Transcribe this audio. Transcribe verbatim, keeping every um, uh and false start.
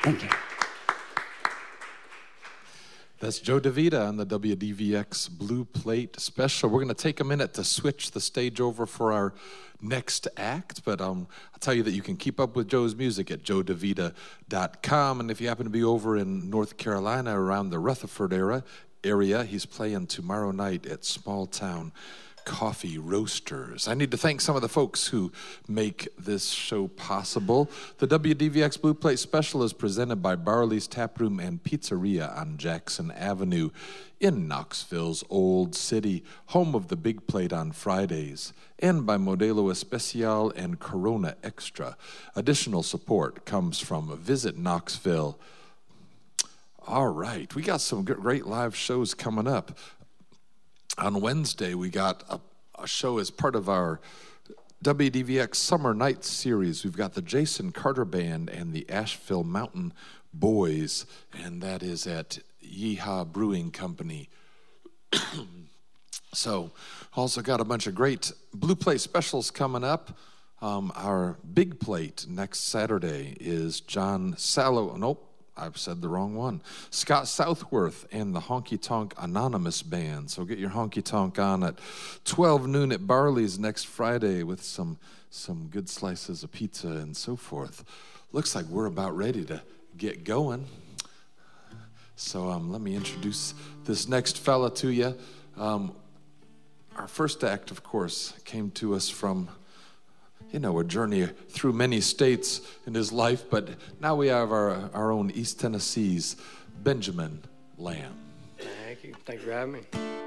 Thank you. That's Joe DeVita on the W D V X Blue Plate Special. We're going to take a minute to switch the stage over for our next act, but um, I'll tell you that you can keep up with Joe's music at joe devita dot com, and if you happen to be over in North Carolina around the Rutherford area, area he's playing tomorrow night at Small Town Coffee Roasters. I need to thank some of the folks who make this show possible. The W D V X Blue Plate Special is presented by Barley's Taproom and Pizzeria on Jackson Avenue in Knoxville's Old City, home of the Big Plate on Fridays, and by Modelo Especial and Corona Extra. Additional support comes from Visit Knoxville. All right, we got some great live shows coming up. On Wednesday, we got a, a show as part of our W D V X Summer Nights series. We've got the Jason Carter Band and the Asheville Mountain Boys, and that is at Yeehaw Brewing Company. So, also got a bunch of great Blue Plate specials coming up. Um, our Big Plate next Saturday is John Sallow. Nope. I've said the wrong one. Scott Southworth and the Honky Tonk Anonymous Band. So get your honky tonk on at twelve noon at Barley's next Friday with some some good slices of pizza and so forth. Looks like we're about ready to get going. So um, let me introduce this next fella to you. Um, our first act, of course, came to us from, you know, a journey through many states in his life, but now we have our, our own East Tennessee's Benjamin Lamb. Thank you. Thanks for having me.